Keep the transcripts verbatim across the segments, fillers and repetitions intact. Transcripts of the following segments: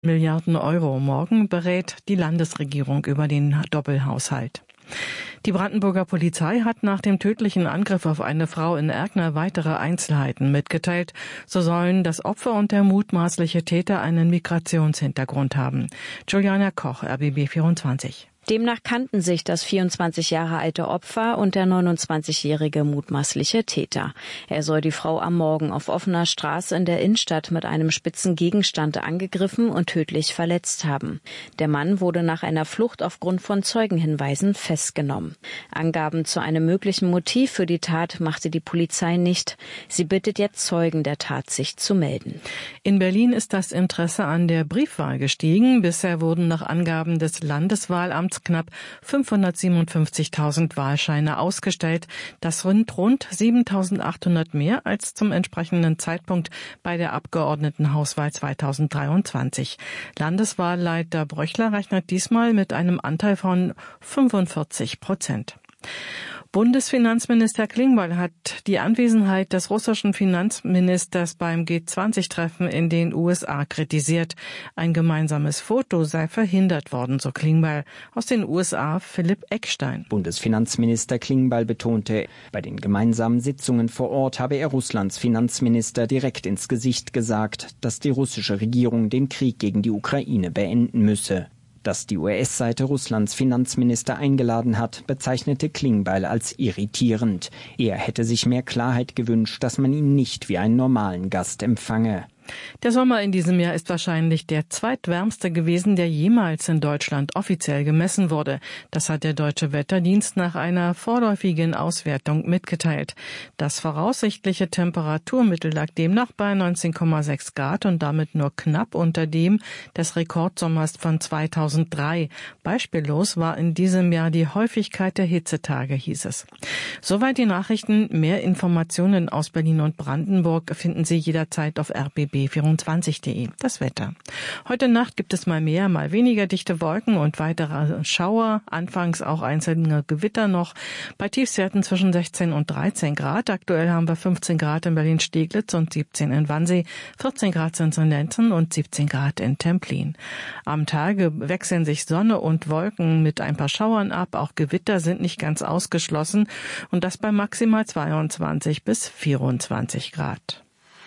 Milliarden Euro. Morgen berät die Landesregierung über den Doppelhaushalt. Die Brandenburger Polizei hat nach dem tödlichen Angriff auf eine Frau in Erkner weitere Einzelheiten mitgeteilt. So sollen das Opfer und der mutmaßliche Täter einen Migrationshintergrund haben. Juliana Koch, R B B vierundzwanzig. Demnach kannten sich das vierundzwanzig Jahre alte Opfer und der neunundzwanzigjährige mutmaßliche Täter. Er soll die Frau am Morgen auf offener Straße in der Innenstadt mit einem spitzen Gegenstand angegriffen und tödlich verletzt haben. Der Mann wurde nach einer Flucht aufgrund von Zeugenhinweisen festgenommen. Angaben zu einem möglichen Motiv für die Tat machte die Polizei nicht. Sie bittet jetzt Zeugen der Tat, sich zu melden. In Berlin ist das Interesse an der Briefwahl gestiegen. Bisher wurden nach Angaben des Landeswahlamts knapp fünfhundertsiebenundfünfzigtausend Wahlscheine ausgestellt. Das sind rund siebentausendachthundert mehr als zum entsprechenden Zeitpunkt bei der Abgeordnetenhauswahl zweitausenddreiundzwanzig. Landeswahlleiter Bröchler rechnet diesmal mit einem Anteil von fünfundvierzig Prozent. Bundesfinanzminister Klingbeil hat die Anwesenheit des russischen Finanzministers beim G zwanzig Treffen in den U S A kritisiert. Ein gemeinsames Foto sei verhindert worden, so Klingbeil. Aus den U S A Philipp Eckstein. Bundesfinanzminister Klingbeil betonte, bei den gemeinsamen Sitzungen vor Ort habe er Russlands Finanzminister direkt ins Gesicht gesagt, dass die russische Regierung den Krieg gegen die Ukraine beenden müsse. Dass die U S-Seite Russlands Finanzminister eingeladen hat, bezeichnete Klingbeil als irritierend. Er hätte sich mehr Klarheit gewünscht, dass man ihn nicht wie einen normalen Gast empfange. Der Sommer in diesem Jahr ist wahrscheinlich der zweitwärmste gewesen, der jemals in Deutschland offiziell gemessen wurde. Das hat der Deutsche Wetterdienst nach einer vorläufigen Auswertung mitgeteilt. Das voraussichtliche Temperaturmittel lag demnach bei neunzehn Komma sechs Grad und damit nur knapp unter dem des Rekordsommers von zweitausenddrei. Beispiellos war in diesem Jahr die Häufigkeit der Hitzetage, hieß es. Soweit die Nachrichten. Mehr Informationen aus Berlin und Brandenburg finden Sie jederzeit auf R B B vierundzwanzig punkt de. Das Wetter. Heute Nacht gibt es mal mehr, mal weniger dichte Wolken und weitere Schauer. Anfangs auch einzelne Gewitter noch. Bei Tiefstwerten zwischen sechzehn und dreizehn Grad. Aktuell haben wir fünfzehn Grad in Berlin-Steglitz und siebzehn in Wannsee. vierzehn Grad sind es in Lenzen und siebzehn Grad in Templin. Am Tage wechseln sich Sonne und Wolken mit ein paar Schauern ab. Auch Gewitter sind nicht ganz ausgeschlossen. Und das bei maximal zweiundzwanzig bis vierundzwanzig Grad.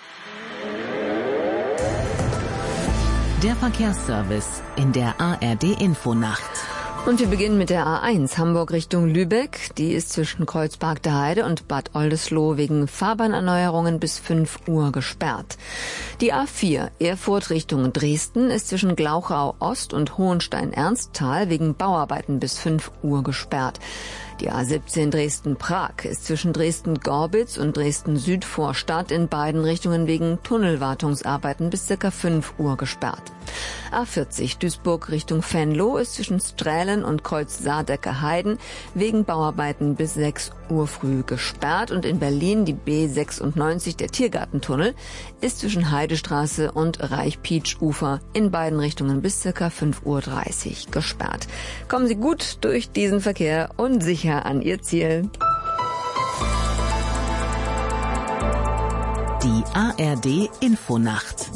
Der Verkehrsservice in der A R D-Infonacht. Und wir beginnen mit der A eins Hamburg Richtung Lübeck. Die ist zwischen Kreuzberg der Heide und Bad Oldesloe wegen Fahrbahnerneuerungen bis fünf Uhr gesperrt. Die A vier Erfurt Richtung Dresden ist zwischen Glauchau Ost und Hohenstein-Ernsthal wegen Bauarbeiten bis fünf Uhr gesperrt. Die A siebzehn Dresden-Prag ist zwischen Dresden-Gorbitz und Dresden-Südvorstadt in beiden Richtungen wegen Tunnelwartungsarbeiten bis ca. fünf Uhr gesperrt. A vierzig Duisburg Richtung Venlo ist zwischen Strählen und Kreuz-Sardecke-Heiden wegen Bauarbeiten bis sechs Uhr früh gesperrt. Und in Berlin die B sechsundneunzig, der Tiergartentunnel, ist zwischen Heidestraße und Reich-Pietsch-Ufer in beiden Richtungen bis ca. fünf Uhr dreißig gesperrt. Kommen Sie gut durch diesen Verkehr und sicher an Ihr Ziel. Die A R D-Infonacht.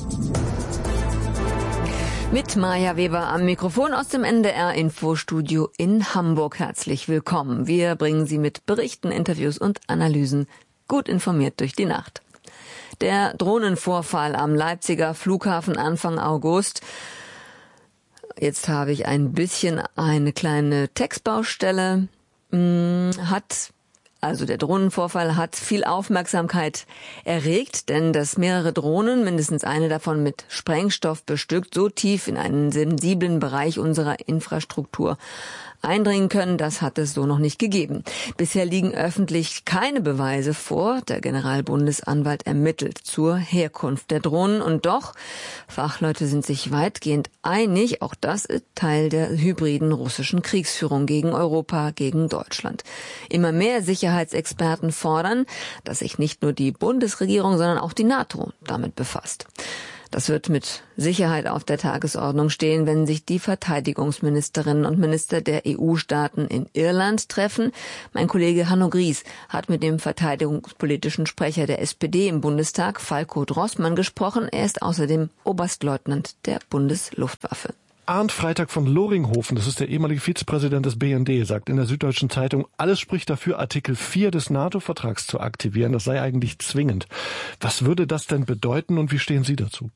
Mit Maja Weber am Mikrofon aus dem N D R-Infostudio in Hamburg. Herzlich willkommen. Wir bringen Sie mit Berichten, Interviews und Analysen gut informiert durch die Nacht. Der Drohnenvorfall am Leipziger Flughafen Anfang August. Jetzt habe ich ein bisschen eine kleine Textbaustelle. Hat Also der Drohnenvorfall hat viel Aufmerksamkeit erregt, denn dass mehrere Drohnen, mindestens eine davon mit Sprengstoff bestückt, so tief in einen sensiblen Bereich unserer Infrastruktur eindringen können, das hat es so noch nicht gegeben. Bisher liegen öffentlich keine Beweise vor. Der Generalbundesanwalt ermittelt zur Herkunft der Drohnen. Und doch, Fachleute sind sich weitgehend einig, auch das ist Teil der hybriden russischen Kriegsführung gegen Europa, gegen Deutschland. Immer mehr Sicherheitsexperten fordern, dass sich nicht nur die Bundesregierung, sondern auch die NATO damit befasst. Das wird mit Sicherheit auf der Tagesordnung stehen, wenn sich die Verteidigungsministerinnen und Minister der E U-Staaten in Irland treffen. Mein Kollege Hanno Gries hat mit dem verteidigungspolitischen Sprecher der S P D im Bundestag, Falko Drossmann, gesprochen. Er ist außerdem Oberstleutnant der Bundesluftwaffe. Arndt Freitag von Loringhofen, das ist der ehemalige Vizepräsident des B N D, sagt in der Süddeutschen Zeitung, alles spricht dafür, Artikel vier des NATO-Vertrags zu aktivieren. Das sei eigentlich zwingend. Was würde das denn bedeuten und wie stehen Sie dazu?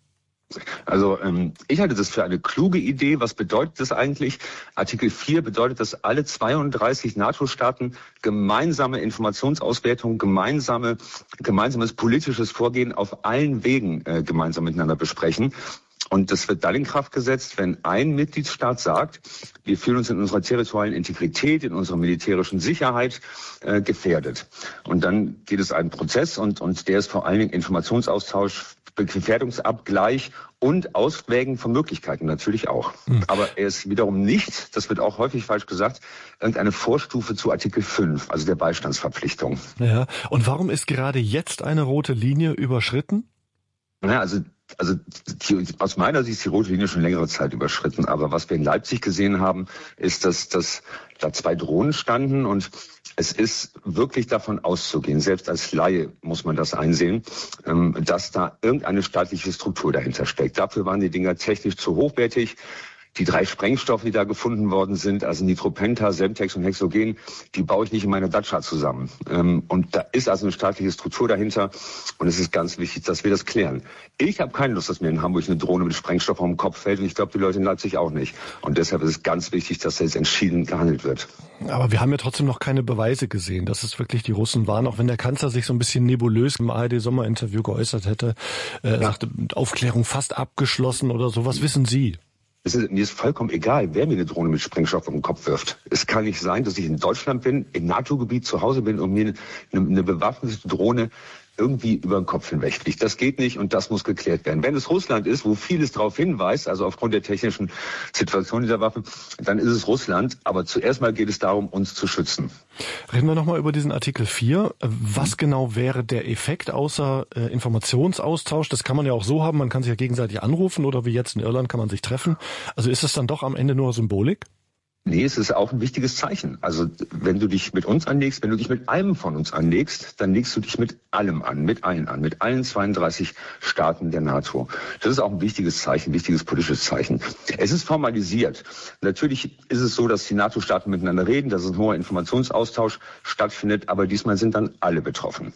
Also ähm, ich halte das für eine kluge Idee. Was bedeutet das eigentlich? Artikel vier bedeutet, dass alle zweiunddreißig NATO-Staaten gemeinsame Informationsauswertung, gemeinsame, gemeinsames politisches Vorgehen auf allen Wegen äh, gemeinsam miteinander besprechen. Und das wird dann in Kraft gesetzt, wenn ein Mitgliedstaat sagt, wir fühlen uns in unserer territorialen Integrität, in unserer militärischen Sicherheit äh, gefährdet. Und dann geht es einen Prozess und, und der ist vor allen Dingen Informationsaustausch, Gefährdungsabgleich und Auswägen von Möglichkeiten natürlich auch. Mhm. Aber er ist wiederum nicht, das wird auch häufig falsch gesagt, irgendeine Vorstufe zu Artikel fünf, also der Beistandsverpflichtung. Ja. Und warum ist gerade jetzt eine rote Linie überschritten? Naja, also Also die, aus meiner Sicht ist die rote Linie schon längere Zeit überschritten. Aber was wir in Leipzig gesehen haben, ist, dass, dass da zwei Drohnen standen. Und es ist wirklich davon auszugehen, selbst als Laie muss man das einsehen, dass da irgendeine staatliche Struktur dahinter steckt. Dafür waren die Dinger technisch zu hochwertig. Die drei Sprengstoffe, die da gefunden worden sind, also Nitropenta, Semtex und Hexogen, die baue ich nicht in meiner Dacia zusammen. Und da ist also eine staatliche Struktur dahinter. Und es ist ganz wichtig, dass wir das klären. Ich habe keine Lust, dass mir in Hamburg eine Drohne mit Sprengstoff auf den Kopf fällt. Und ich glaube, die Leute in Leipzig auch nicht. Und deshalb ist es ganz wichtig, dass da jetzt entschieden gehandelt wird. Aber wir haben ja trotzdem noch keine Beweise gesehen, dass es wirklich die Russen waren. Auch wenn der Kanzler sich so ein bisschen nebulös im A R D-Sommerinterview geäußert hätte. Er ja. sagte, Aufklärung fast abgeschlossen oder so. Was wissen Sie? Es ist, mir ist vollkommen egal, wer mir eine Drohne mit Sprengstoff auf den Kopf wirft. Es kann nicht sein, dass ich in Deutschland bin, im NATO-Gebiet zu Hause bin und mir eine, eine bewaffnete Drohne irgendwie über den Kopf hinwegfliegt. Das geht nicht und das muss geklärt werden. Wenn es Russland ist, wo vieles darauf hinweist, also aufgrund der technischen Situation dieser Waffe, dann ist es Russland. Aber zuerst mal geht es darum, uns zu schützen. Reden wir nochmal über diesen Artikel vier. Was genau wäre der Effekt außer äh, Informationsaustausch? Das kann man ja auch so haben, man kann sich ja gegenseitig anrufen oder wie jetzt in Irland kann man sich treffen. Also ist es dann doch am Ende nur Symbolik? Nee, es ist auch ein wichtiges Zeichen. Also wenn du dich mit uns anlegst, wenn du dich mit einem von uns anlegst, dann legst du dich mit allem an, mit allen an, mit allen zweiunddreißig Staaten der NATO. Das ist auch ein wichtiges Zeichen, ein wichtiges politisches Zeichen. Es ist formalisiert. Natürlich ist es so, dass die NATO-Staaten miteinander reden, dass ein hoher Informationsaustausch stattfindet, aber diesmal sind dann alle betroffen.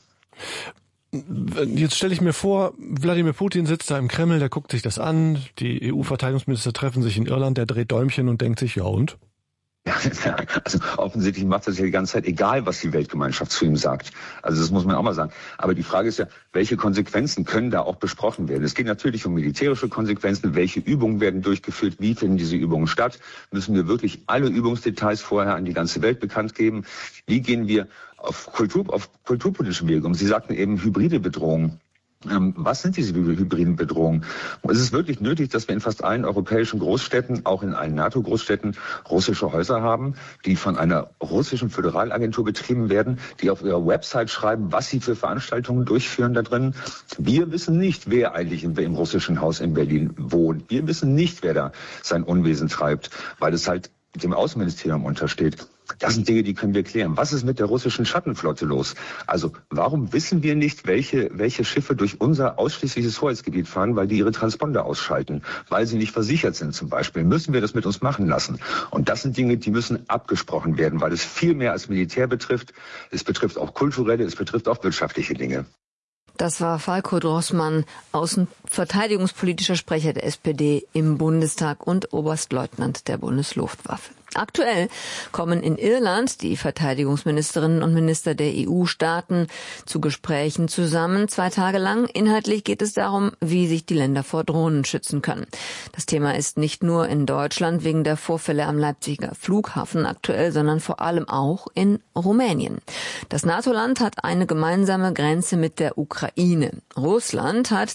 Jetzt stelle ich mir vor, Wladimir Putin sitzt da im Kreml, der guckt sich das an, die E U-Verteidigungsminister treffen sich in Irland, der dreht Däumchen und denkt sich, ja und? Ja, also offensichtlich macht das ja die ganze Zeit, egal was die Weltgemeinschaft zu ihm sagt. Also das muss man auch mal sagen. Aber die Frage ist ja, welche Konsequenzen können da auch besprochen werden? Es geht natürlich um militärische Konsequenzen. Welche Übungen werden durchgeführt? Wie finden diese Übungen statt? Müssen wir wirklich alle Übungsdetails vorher an die ganze Welt bekannt geben? Wie gehen wir auf Kultur, auf kulturpolitische Wege um? Sie sagten eben hybride Bedrohungen. Was sind diese hybriden Bedrohungen? Es ist wirklich nötig, dass wir in fast allen europäischen Großstädten, auch in allen NATO-Großstädten, russische Häuser haben, die von einer russischen Föderalagentur betrieben werden, die auf ihrer Website schreiben, was sie für Veranstaltungen durchführen da drin. Wir wissen nicht, wer eigentlich im, im russischen Haus in Berlin wohnt. Wir wissen nicht, wer da sein Unwesen treibt, weil es halt dem Außenministerium untersteht. Das sind Dinge, die können wir klären. Was ist mit der russischen Schattenflotte los? Also warum wissen wir nicht, welche, welche Schiffe durch unser ausschließliches Hoheitsgebiet fahren, weil die ihre Transponder ausschalten, weil sie nicht versichert sind zum Beispiel? Müssen wir das mit uns machen lassen? Und das sind Dinge, die müssen abgesprochen werden, weil es viel mehr als Militär betrifft. Es betrifft auch kulturelle, es betrifft auch wirtschaftliche Dinge. Das war Falko Drossmann, außenverteidigungspolitischer Sprecher der S P D im Bundestag und Oberstleutnant der Bundesluftwaffe. Aktuell kommen in Irland die Verteidigungsministerinnen und Minister der E U-Staaten zu Gesprächen zusammen, zwei Tage lang. Inhaltlich geht es darum, wie sich die Länder vor Drohnen schützen können. Das Thema ist nicht nur in Deutschland wegen der Vorfälle am Leipziger Flughafen aktuell, sondern vor allem auch in Rumänien. Das NATO-Land hat eine gemeinsame Grenze mit der Ukraine. Russland hat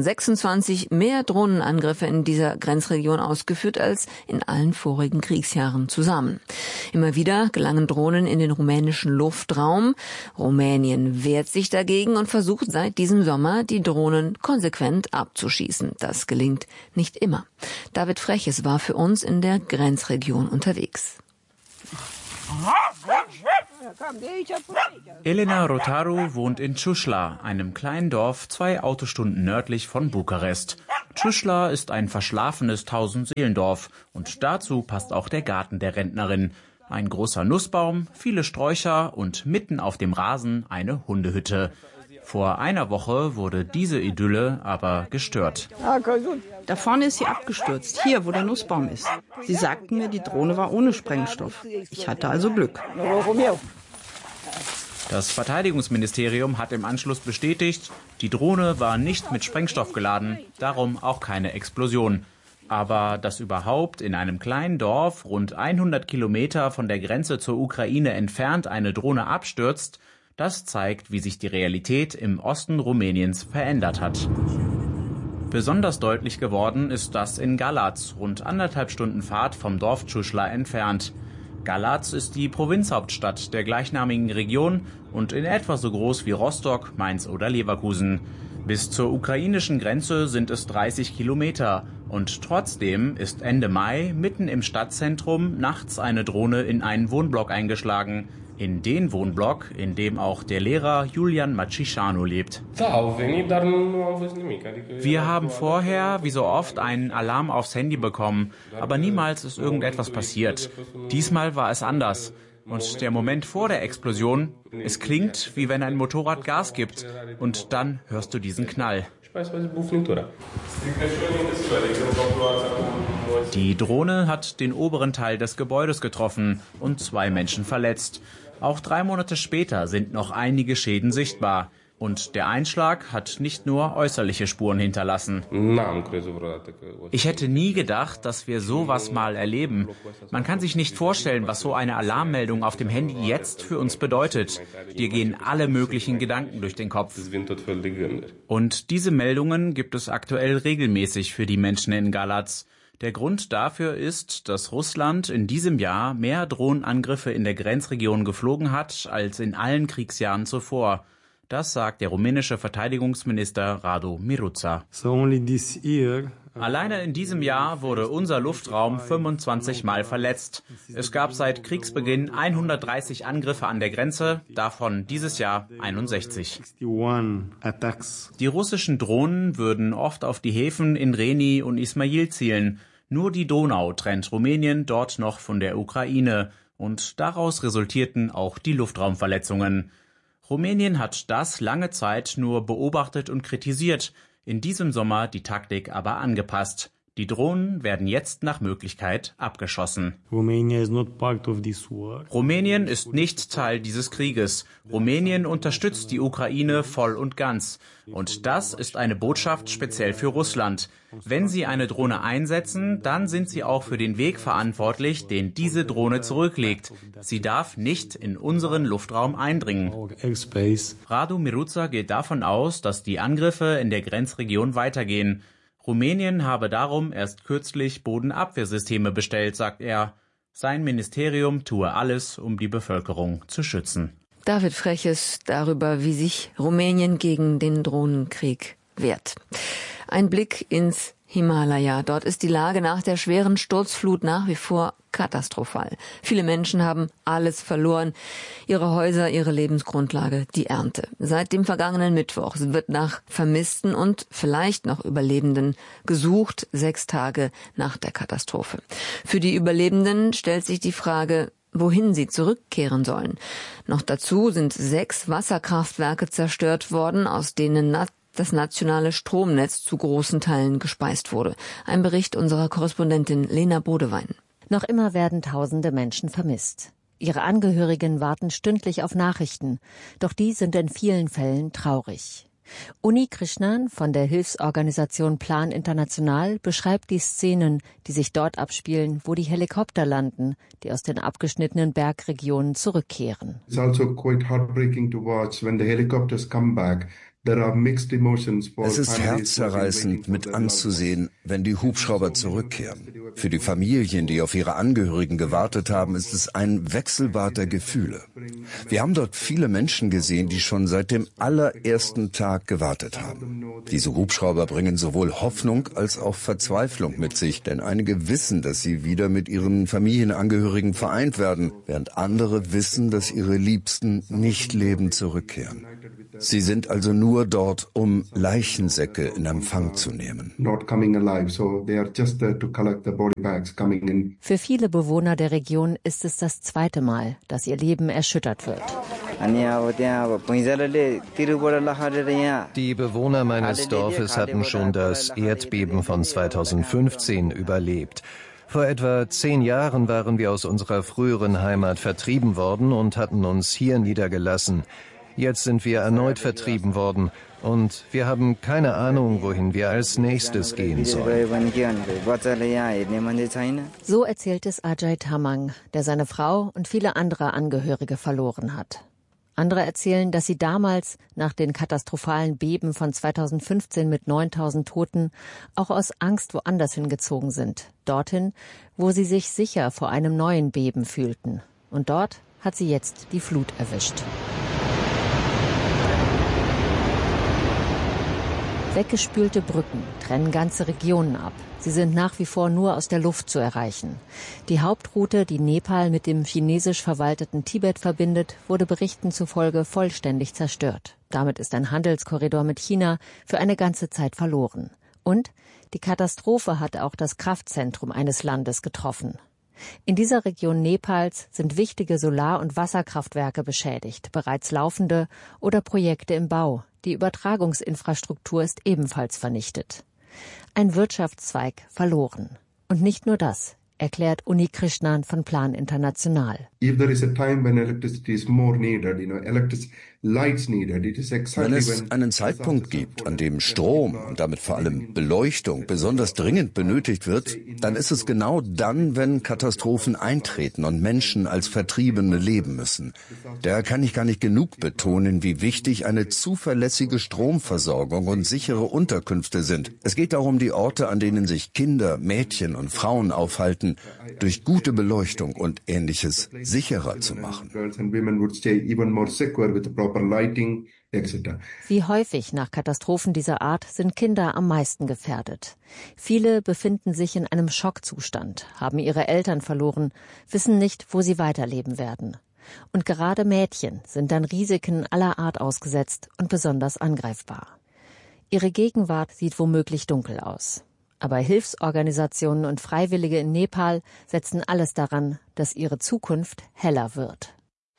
zweitausendsechsundzwanzig mehr Drohnenangriffe in dieser Grenzregion ausgeführt als in allen vorigen Kriegsjahren Jahren zusammen. Immer wieder gelangen Drohnen in den rumänischen Luftraum. Rumänien wehrt sich dagegen und versucht seit diesem Sommer, die Drohnen konsequent abzuschießen. Das gelingt nicht immer. David Freches war für uns in der Grenzregion unterwegs. Elena Rotaru wohnt in Ciușla, einem kleinen Dorf zwei Autostunden nördlich von Bukarest. Ciușla ist ein verschlafenes Tausendseelendorf und dazu passt auch der Garten der Rentnerin. Ein großer Nussbaum, viele Sträucher und mitten auf dem Rasen eine Hundehütte. Vor einer Woche wurde diese Idylle aber gestört. Da vorne ist sie abgestürzt, hier, wo der Nussbaum ist. Sie sagten mir, die Drohne war ohne Sprengstoff. Ich hatte also Glück. Das Verteidigungsministerium hat im Anschluss bestätigt, die Drohne war nicht mit Sprengstoff geladen, darum auch keine Explosion. Aber dass überhaupt in einem kleinen Dorf rund hundert Kilometer von der Grenze zur Ukraine entfernt eine Drohne abstürzt, das zeigt, wie sich die Realität im Osten Rumäniens verändert hat. Besonders deutlich geworden ist das in Galați, rund anderthalb Stunden Fahrt vom Dorf Ciușla entfernt. Galați ist die Provinzhauptstadt der gleichnamigen Region und in etwa so groß wie Rostock, Mainz oder Leverkusen. Bis zur ukrainischen Grenze sind es dreißig Kilometer und trotzdem ist Ende Mai mitten im Stadtzentrum nachts eine Drohne in einen Wohnblock eingeschlagen. In den Wohnblock, in dem auch der Lehrer Julian Macișanu lebt. Wir haben vorher, wie so oft, einen Alarm aufs Handy bekommen, aber niemals ist irgendetwas passiert. Diesmal war es anders. Und der Moment vor der Explosion, es klingt, wie wenn ein Motorrad Gas gibt. Und dann hörst du diesen Knall. Die Drohne hat den oberen Teil des Gebäudes getroffen und zwei Menschen verletzt. Auch drei Monate später sind noch einige Schäden sichtbar. Und der Einschlag hat nicht nur äußerliche Spuren hinterlassen. Ich hätte nie gedacht, dass wir sowas mal erleben. Man kann sich nicht vorstellen, was so eine Alarmmeldung auf dem Handy jetzt für uns bedeutet. Dir gehen alle möglichen Gedanken durch den Kopf. Und diese Meldungen gibt es aktuell regelmäßig für die Menschen in Galați. Der Grund dafür ist, dass Russland in diesem Jahr mehr Drohnenangriffe in der Grenzregion geflogen hat als in allen Kriegsjahren zuvor. Das sagt der rumänische Verteidigungsminister Radu Miruța. Alleine in diesem Jahr wurde unser Luftraum fünfundzwanzig Mal verletzt. Es gab seit Kriegsbeginn hundertdreißig Angriffe an der Grenze, davon dieses Jahr einundsechzig. Die russischen Drohnen würden oft auf die Häfen in Reni und Ismail zielen. Nur die Donau trennt Rumänien dort noch von der Ukraine. Und daraus resultierten auch die Luftraumverletzungen. Rumänien hat das lange Zeit nur beobachtet und kritisiert, in diesem Sommer die Taktik aber angepasst. Die Drohnen werden jetzt nach Möglichkeit abgeschossen. Rumänien ist nicht Teil dieses Krieges. Rumänien unterstützt die Ukraine voll und ganz. Und das ist eine Botschaft speziell für Russland. Wenn sie eine Drohne einsetzen, dann sind sie auch für den Weg verantwortlich, den diese Drohne zurücklegt. Sie darf nicht in unseren Luftraum eindringen. Radu Miruța geht davon aus, dass die Angriffe in der Grenzregion weitergehen. Rumänien habe darum erst kürzlich Bodenabwehrsysteme bestellt, sagt er. Sein Ministerium tue alles, um die Bevölkerung zu schützen. David Freches darüber, wie sich Rumänien gegen den Drohnenkrieg wehrt. Ein Blick ins Himalaya. Dort ist die Lage nach der schweren Sturzflut nach wie vor katastrophal. Viele Menschen haben alles verloren. Ihre Häuser, ihre Lebensgrundlage, die Ernte. Seit dem vergangenen Mittwoch wird nach Vermissten und vielleicht noch Überlebenden gesucht, sechs Tage nach der Katastrophe. Für die Überlebenden stellt sich die Frage, wohin sie zurückkehren sollen. Noch dazu sind sechs Wasserkraftwerke zerstört worden, aus denen das nationale Stromnetz zu großen Teilen gespeist wurde. Ein Bericht unserer Korrespondentin Lena Bodewein. Noch immer werden tausende Menschen vermisst. Ihre Angehörigen warten stündlich auf Nachrichten, doch die sind in vielen Fällen traurig. Uni Krishnan von der Hilfsorganisation Plan International beschreibt die Szenen, die sich dort abspielen, wo die Helikopter landen, die aus den abgeschnittenen Bergregionen zurückkehren. It's also quite heartbreaking to watch when the helicopters come back. Es ist herzzerreißend mit anzusehen, wenn die Hubschrauber zurückkehren. Für die Familien, die auf ihre Angehörigen gewartet haben, ist es ein Wechselbad der Gefühle. Wir haben dort viele Menschen gesehen, die schon seit dem allerersten Tag gewartet haben. Diese Hubschrauber bringen sowohl Hoffnung als auch Verzweiflung mit sich, denn einige wissen, dass sie wieder mit ihren Familienangehörigen vereint werden, während andere wissen, dass ihre Liebsten nicht lebend zurückkehren. Sie sind also nur dort, um Leichensäcke in Empfang zu nehmen. Für viele Bewohner der Region ist es das zweite Mal, dass ihr Leben erschüttert wird. Die Bewohner meines Dorfes hatten schon das Erdbeben von zweitausendfünfzehn überlebt. Vor etwa zehn Jahren waren wir aus unserer früheren Heimat vertrieben worden und hatten uns hier niedergelassen. Jetzt sind wir erneut vertrieben worden und wir haben keine Ahnung, wohin wir als nächstes gehen sollen. So erzählt es Ajay Tamang, der seine Frau und viele andere Angehörige verloren hat. Andere erzählen, dass sie damals, nach den katastrophalen Beben von zweitausendfünfzehn mit neuntausend Toten, auch aus Angst woanders hingezogen sind. Dorthin, wo sie sich sicher vor einem neuen Beben fühlten. Und dort hat sie jetzt die Flut erwischt. Weggespülte Brücken trennen ganze Regionen ab. Sie sind nach wie vor nur aus der Luft zu erreichen. Die Hauptroute, die Nepal mit dem chinesisch verwalteten Tibet verbindet, wurde Berichten zufolge vollständig zerstört. Damit ist ein Handelskorridor mit China für eine ganze Zeit verloren. Und die Katastrophe hat auch das Kraftzentrum eines Landes getroffen. In dieser Region Nepals sind wichtige Solar- und Wasserkraftwerke beschädigt, bereits laufende oder Projekte im Bau. Die Übertragungsinfrastruktur ist ebenfalls vernichtet. Ein Wirtschaftszweig verloren. Und nicht nur das, erklärt Uni Krishnan von Plan International. Wenn es einen Zeitpunkt gibt, an dem Strom und damit vor allem Beleuchtung besonders dringend benötigt wird, dann ist es genau dann, wenn Katastrophen eintreten und Menschen als Vertriebene leben müssen. Daher kann ich gar nicht genug betonen, wie wichtig eine zuverlässige Stromversorgung und sichere Unterkünfte sind. Es geht darum, die Orte, an denen sich Kinder, Mädchen und Frauen aufhalten, durch gute Beleuchtung und Ähnliches sicherer zu machen. Wie häufig nach Katastrophen dieser Art sind Kinder am meisten gefährdet. Viele befinden sich in einem Schockzustand, haben ihre Eltern verloren, wissen nicht, wo sie weiterleben werden. Und gerade Mädchen sind dann Risiken aller Art ausgesetzt und besonders angreifbar. Ihre Gegenwart sieht womöglich dunkel aus. Aber Hilfsorganisationen und Freiwillige in Nepal setzen alles daran, dass ihre Zukunft heller wird.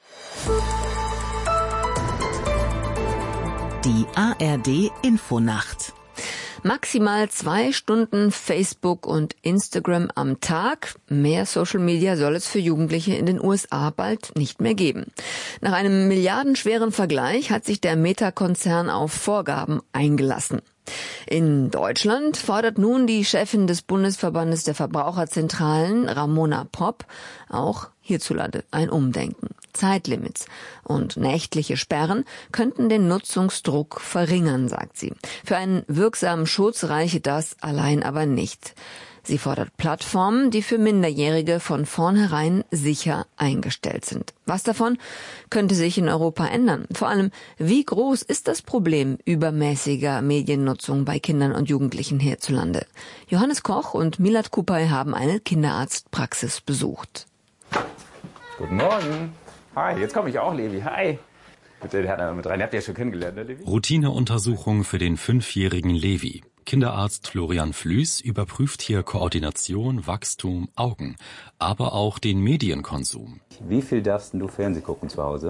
Die A R D Infonacht. Maximal zwei Stunden Facebook und Instagram am Tag. Mehr Social Media soll es für Jugendliche in den U S A bald nicht mehr geben. Nach einem milliardenschweren Vergleich hat sich der Meta-Konzern auf Vorgaben eingelassen. In Deutschland fordert nun die Chefin des Bundesverbandes der Verbraucherzentralen, Ramona Popp, auch hierzulande ein Umdenken. Zeitlimits und nächtliche Sperren könnten den Nutzungsdruck verringern, sagt sie. Für einen wirksamen Schutz reiche das allein aber nicht. Sie fordert Plattformen, die für Minderjährige von vornherein sicher eingestellt sind. Was davon könnte sich in Europa ändern? Vor allem, wie groß ist das Problem übermäßiger Mediennutzung bei Kindern und Jugendlichen hierzulande? Johannes Koch und Milad Kupay haben eine Kinderarztpraxis besucht. Guten Morgen. Hi, jetzt komme ich auch, Levi. Hi. Bitte, der hat mit rein. Habt ihr ja schon kennengelernt, ne, Levi? Routineuntersuchung für den fünfjährigen Levi. Kinderarzt Florian Flüß überprüft hier Koordination, Wachstum, Augen, aber auch den Medienkonsum. Wie viel darfst du Fernsehen gucken zu Hause?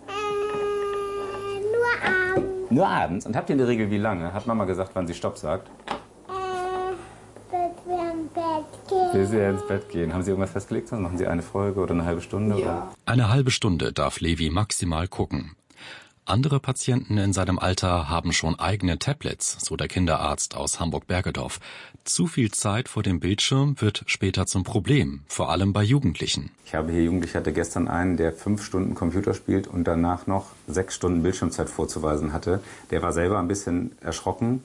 Äh, nur abends. Nur abends? Und habt ihr in der Regel wie lange? Hat Mama gesagt, wann sie Stopp sagt? Äh, bis wir ins Bett gehen. Bis wir ins Bett gehen. Haben Sie irgendwas festgelegt? Machen Sie eine Folge oder eine halbe Stunde? Ja. Oder? Eine halbe Stunde darf Levi maximal gucken. Andere Patienten in seinem Alter haben schon eigene Tablets, so der Kinderarzt aus Hamburg-Bergedorf. Zu viel Zeit vor dem Bildschirm wird später zum Problem, vor allem bei Jugendlichen. Ich habe hier Jugendliche, hatte gestern einen, der fünf Stunden Computer spielt und danach noch sechs Stunden Bildschirmzeit vorzuweisen hatte. Der war selber ein bisschen erschrocken.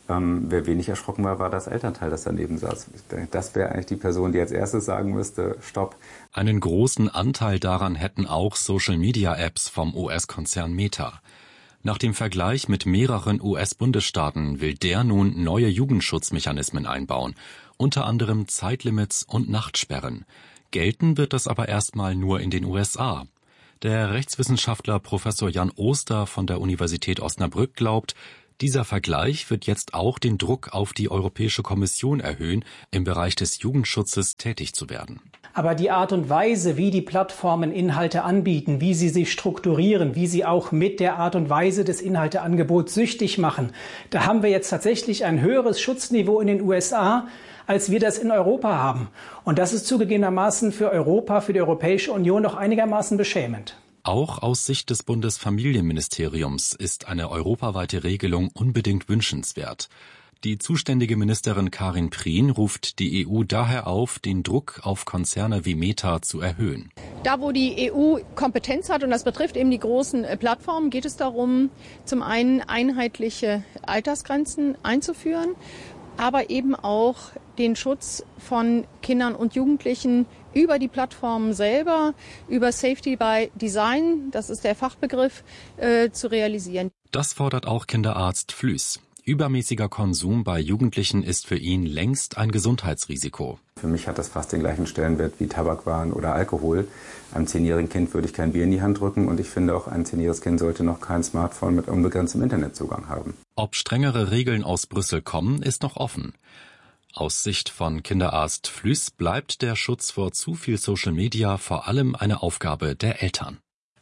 Ähm, wer wenig erschrocken war, war das Elternteil, das daneben saß. Das wäre eigentlich die Person, die als erstes sagen müsste, stopp. Einen großen Anteil daran hätten auch Social-Media-Apps vom U S-Konzern Meta. Nach dem Vergleich mit mehreren U S-Bundesstaaten will der nun neue Jugendschutzmechanismen einbauen, unter anderem Zeitlimits und Nachtsperren. Gelten wird das aber erstmal nur in den U S A. Der Rechtswissenschaftler Professor Jan Oster von der Universität Osnabrück glaubt, dieser Vergleich wird jetzt auch den Druck auf die Europäische Kommission erhöhen, im Bereich des Jugendschutzes tätig zu werden. Aber die Art und Weise, wie die Plattformen Inhalte anbieten, wie sie sich strukturieren, wie sie auch mit der Art und Weise des Inhalteangebots süchtig machen, da haben wir jetzt tatsächlich ein höheres Schutzniveau in den U S A, als wir das in Europa haben. Und das ist zugegebenermaßen für Europa, für die Europäische Union doch einigermaßen beschämend. Auch aus Sicht des Bundesfamilienministeriums ist eine europaweite Regelung unbedingt wünschenswert. Die zuständige Ministerin Karin Prien ruft die E U daher auf, den Druck auf Konzerne wie Meta zu erhöhen. Da, wo die E U Kompetenz hat, und das betrifft eben die großen Plattformen, geht es darum, zum einen einheitliche Altersgrenzen einzuführen, aber eben auch den Schutz von Kindern und Jugendlichen über die Plattformen selber, über Safety by Design, das ist der Fachbegriff, äh, zu realisieren. Das fordert auch Kinderarzt Flüß. Übermäßiger Konsum bei Jugendlichen ist für ihn längst ein Gesundheitsrisiko. Für mich hat das fast den gleichen Stellenwert wie Tabakwaren oder Alkohol. Einem zehnjährigen Kind würde ich kein Bier in die Hand drücken und ich finde auch, ein zehnjähriges Kind sollte noch kein Smartphone mit unbegrenztem Internetzugang haben. Ob strengere Regeln aus Brüssel kommen, ist noch offen. Aus Sicht von Kinderarzt Flüß bleibt der Schutz vor zu viel Social Media vor allem eine Aufgabe der Eltern.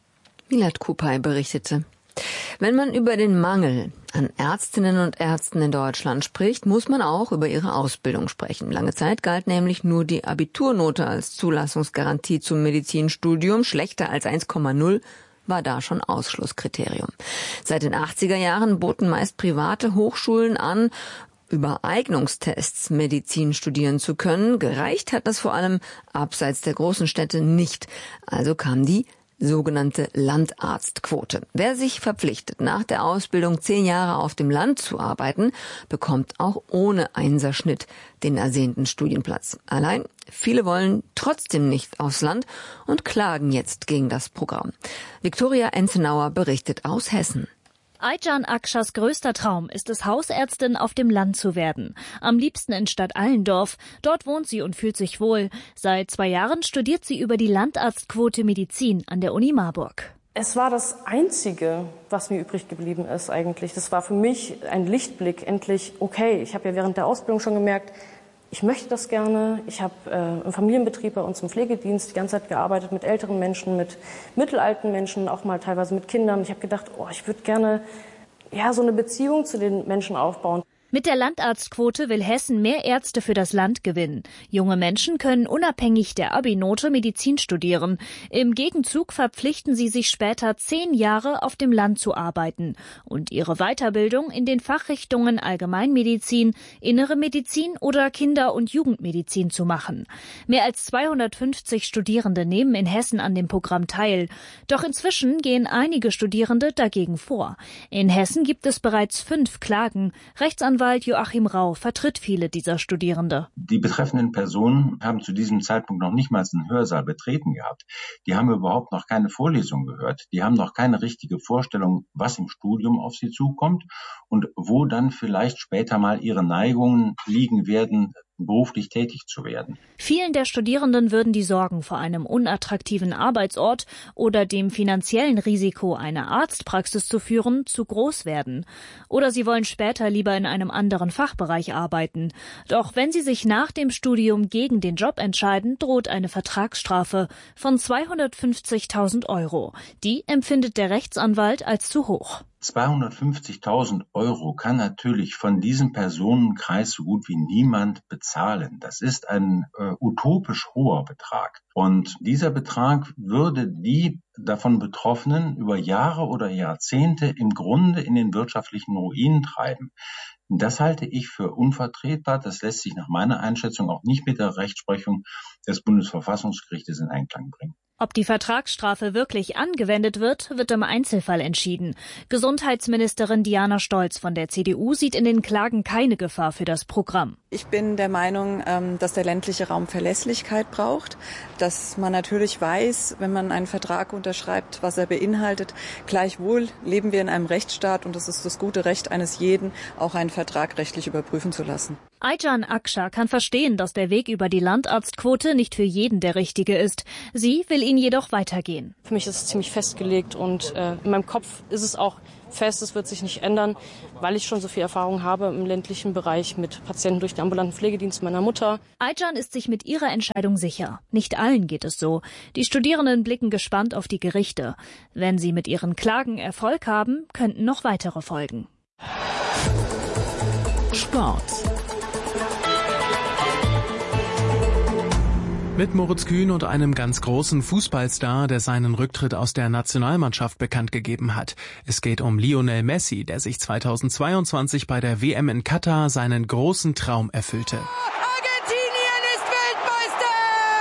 Milad Kupay berichtete. Wenn man über den Mangel an Ärztinnen und Ärzten in Deutschland spricht, muss man auch über ihre Ausbildung sprechen. Lange Zeit galt nämlich nur die Abiturnote als Zulassungsgarantie zum Medizinstudium. Schlechter als eins Komma null war da schon Ausschlusskriterium. Seit den achtziger Jahren boten meist private Hochschulen an, über Eignungstests Medizin studieren zu können. Gereicht hat das vor allem abseits der großen Städte nicht. Also kam die sogenannte Landarztquote. Wer sich verpflichtet, nach der Ausbildung zehn Jahre auf dem Land zu arbeiten, bekommt auch ohne Einserschnitt den ersehnten Studienplatz. Allein, viele wollen trotzdem nicht aufs Land und klagen jetzt gegen das Programm. Viktoria Enzenauer berichtet aus Hessen. Aycan Akschas größter Traum ist es, Hausärztin auf dem Land zu werden. Am liebsten in Stadt Allendorf. Dort wohnt sie und fühlt sich wohl. Seit zwei Jahren studiert sie über die Landarztquote Medizin an der Uni Marburg. Es war das Einzige, was mir übrig geblieben ist eigentlich. Das war für mich ein Lichtblick, endlich okay. Ich habe ja während der Ausbildung schon gemerkt, ich möchte das gerne. Ich habe äh, im Familienbetrieb bei uns im Pflegedienst die ganze Zeit gearbeitet mit älteren Menschen, mit mittelalten Menschen, auch mal teilweise mit Kindern. Ich habe gedacht, oh, ich würde gerne ja, so eine Beziehung zu den Menschen aufbauen. Mit der Landarztquote will Hessen mehr Ärzte für das Land gewinnen. Junge Menschen können unabhängig der Abi-Note Medizin studieren. Im Gegenzug verpflichten sie sich später zehn Jahre auf dem Land zu arbeiten und ihre Weiterbildung in den Fachrichtungen Allgemeinmedizin, Innere Medizin oder Kinder- und Jugendmedizin zu machen. Mehr als zweihundertfünfzig Studierende nehmen in Hessen an dem Programm teil. Doch inzwischen gehen einige Studierende dagegen vor. In Hessen gibt es bereits fünf Klagen. Rechtsanwalt Joachim Rau vertritt viele dieser Studierende. Die betreffenden Personen haben zu diesem Zeitpunkt noch nicht mal einen Hörsaal betreten gehabt. Die haben überhaupt noch keine Vorlesung gehört. Die haben noch keine richtige Vorstellung, was im Studium auf sie zukommt und wo dann vielleicht später mal ihre Neigungen liegen werden, beruflich tätig zu werden. Vielen der Studierenden würden die Sorgen vor einem unattraktiven Arbeitsort oder dem finanziellen Risiko, eine Arztpraxis zu führen, zu groß werden. Oder sie wollen später lieber in einem anderen Fachbereich arbeiten. Doch wenn sie sich nach dem Studium gegen den Job entscheiden, droht eine Vertragsstrafe von zweihundertfünfzigtausend Euro. Die empfindet der Rechtsanwalt als zu hoch. zweihundertfünfzigtausend Euro kann natürlich von diesem Personenkreis so gut wie niemand bezahlen. Das ist ein äh, utopisch hoher Betrag. Und dieser Betrag würde die davon Betroffenen über Jahre oder Jahrzehnte im Grunde in den wirtschaftlichen Ruin treiben. Das halte ich für unvertretbar. Das lässt sich nach meiner Einschätzung auch nicht mit der Rechtsprechung des Bundesverfassungsgerichtes in Einklang bringen. Ob die Vertragsstrafe wirklich angewendet wird, wird im Einzelfall entschieden. Gesundheitsministerin Diana Stolz von der C D U sieht in den Klagen keine Gefahr für das Programm. Ich bin der Meinung, dass der ländliche Raum Verlässlichkeit braucht, dass man natürlich weiß, wenn man einen Vertrag unterschreibt, was er beinhaltet. Gleichwohl leben wir in einem Rechtsstaat und es ist das gute Recht eines jeden, auch einen Vertrag rechtlich überprüfen zu lassen. Aycan Akşar kann verstehen, dass der Weg über die Landarztquote nicht für jeden der richtige ist. Sie will ihn jedoch weitergehen. Für mich ist es ziemlich festgelegt und äh, in meinem Kopf ist es auch fest, es wird sich nicht ändern, weil ich schon so viel Erfahrung habe im ländlichen Bereich mit Patienten durch den ambulanten Pflegedienst meiner Mutter. Aycan ist sich mit ihrer Entscheidung sicher. Nicht allen geht es so. Die Studierenden blicken gespannt auf die Gerichte. Wenn sie mit ihren Klagen Erfolg haben, könnten noch weitere folgen. Sport. Mit Moritz Kühn und einem ganz großen Fußballstar, der seinen Rücktritt aus der Nationalmannschaft bekannt gegeben hat. Es geht um Lionel Messi, der sich zweitausendzweiundzwanzig bei der W M in Katar seinen großen Traum erfüllte. Argentinien ist Weltmeister!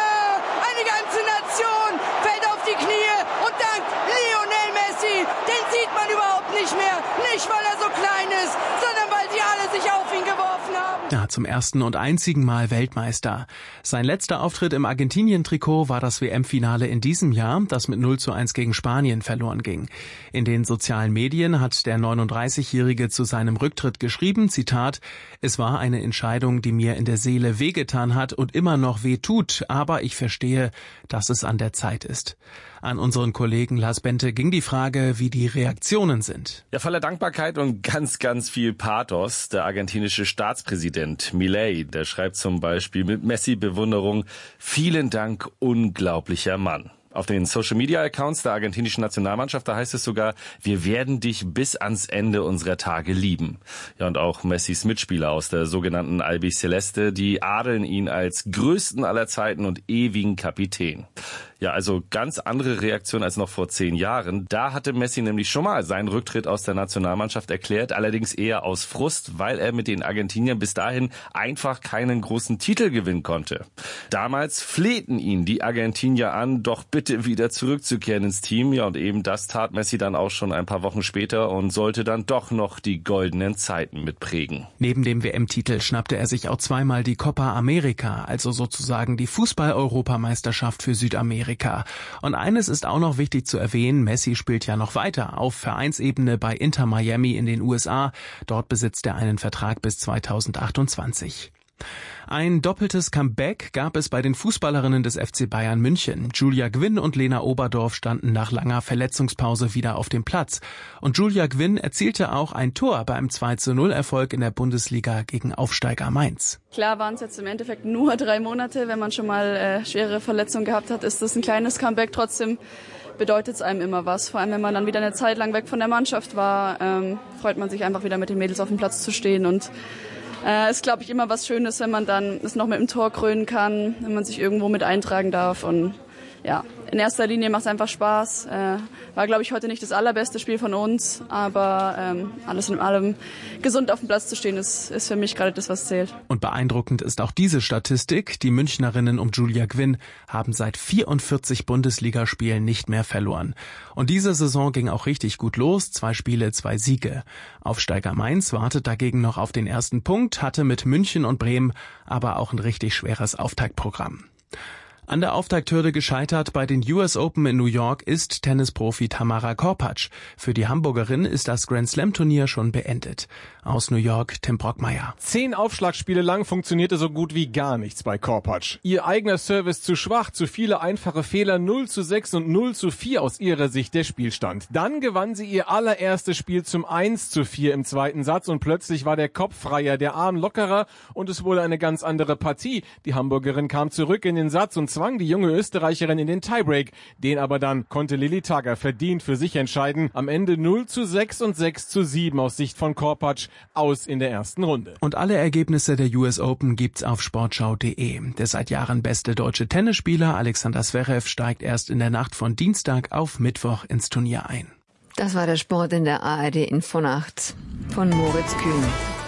Eine ganze Nation fällt auf die Knie und dankt Lionel Messi. Den sieht man überhaupt nicht mehr. Nicht, weil er so klein ist, sondern weil sie alle sich auf ihn geworfen haben. Ja, zum ersten und einzigen Mal Weltmeister. Sein letzter Auftritt im Argentinien-Trikot war das W M-Finale in diesem Jahr, das mit null zu eins gegen Spanien verloren ging. In den sozialen Medien hat der neununddreißigjährige zu seinem Rücktritt geschrieben, Zitat, es war eine Entscheidung, die mir in der Seele wehgetan hat und immer noch weh tut, aber ich verstehe, dass es an der Zeit ist. An unseren Kollegen Lars Bente ging die Frage, wie die Reaktionen sind. Ja, voller Dankbarkeit und ganz, ganz viel Pathos. Der argentinische Staatspräsident Milei, der schreibt zum Beispiel mit Messi-Bewunderung, vielen Dank, unglaublicher Mann. Auf den Social-Media-Accounts der argentinischen Nationalmannschaft, da heißt es sogar, wir werden dich bis ans Ende unserer Tage lieben. Ja, und auch Messis Mitspieler aus der sogenannten Albiceleste, die adeln ihn als größten aller Zeiten und ewigen Kapitän. Ja, also ganz andere Reaktion als noch vor zehn Jahren. Da hatte Messi nämlich schon mal seinen Rücktritt aus der Nationalmannschaft erklärt, allerdings eher aus Frust, weil er mit den Argentiniern bis dahin einfach keinen großen Titel gewinnen konnte. Damals flehten ihn die Argentinier an, doch bitte wieder zurückzukehren ins Team. Ja, und eben das tat Messi dann auch schon ein paar Wochen später und sollte dann doch noch die goldenen Zeiten mitprägen. Neben dem W M-Titel schnappte er sich auch zweimal die Copa America, also sozusagen die Fußball-Europameisterschaft für Südamerika. Und eines ist auch noch wichtig zu erwähnen, Messi spielt ja noch weiter auf Vereinsebene bei Inter Miami in den U S A. Dort besitzt er einen Vertrag bis zweitausendachtundzwanzig. Ein doppeltes Comeback gab es bei den Fußballerinnen des F C Bayern München. Julia Gwynn und Lena Oberdorf standen nach langer Verletzungspause wieder auf dem Platz. Und Julia Gwynn erzielte auch ein Tor beim zwei zu null Erfolg in der Bundesliga gegen Aufsteiger Mainz. Klar waren es jetzt im Endeffekt nur drei Monate. Wenn man schon mal äh, schwere Verletzungen gehabt hat, ist das ein kleines Comeback. Trotzdem bedeutet es einem immer was. Vor allem, wenn man dann wieder eine Zeit lang weg von der Mannschaft war, ähm, freut man sich einfach wieder mit den Mädels auf dem Platz zu stehen. Und es äh, ist, glaube ich, immer was Schönes, wenn man dann es noch mit dem Tor krönen kann, wenn man sich irgendwo mit eintragen darf. Und ja, in erster Linie macht es einfach Spaß. Äh, war, glaube ich, heute nicht das allerbeste Spiel von uns, aber ähm, alles in allem gesund auf dem Platz zu stehen, ist, ist für mich gerade das, was zählt. Und beeindruckend ist auch diese Statistik. Die Münchnerinnen um Julia Gwynn haben seit vierundvierzig Bundesligaspielen nicht mehr verloren. Und diese Saison ging auch richtig gut los. Zwei Spiele, zwei Siege. Aufsteiger Mainz wartet dagegen noch auf den ersten Punkt, hatte mit München und Bremen aber auch ein richtig schweres Auftaktprogramm. An der Auftakthürde gescheitert bei den U S Open in New York ist Tennisprofi Tamara Korpatsch. Für die Hamburgerin ist das Grand-Slam-Turnier schon beendet. Aus New York, Tim Brockmeier. Zehn Aufschlagspiele lang funktionierte so gut wie gar nichts bei Korpatsch. Ihr eigener Service zu schwach, zu viele einfache Fehler, null zu sechs und null zu vier aus ihrer Sicht der Spielstand. Dann gewann sie ihr allererstes Spiel zum eins zu vier im zweiten Satz und plötzlich war der Kopf freier, der Arm lockerer und es wurde eine ganz andere Partie. Die Hamburgerin kam zurück in den Satz und zwang die junge Österreicherin in den Tiebreak. Den aber dann konnte Lilly Tagger verdient für sich entscheiden. Am Ende null zu sechs und sechs zu sieben aus Sicht von Korpatsch aus in der ersten Runde. Und alle Ergebnisse der U S Open gibt's auf sportschau punkt de. Der seit Jahren beste deutsche Tennisspieler Alexander Zverev steigt erst in der Nacht von Dienstag auf Mittwoch ins Turnier ein. Das war der Sport in der A R D Infonacht von Moritz Kühn.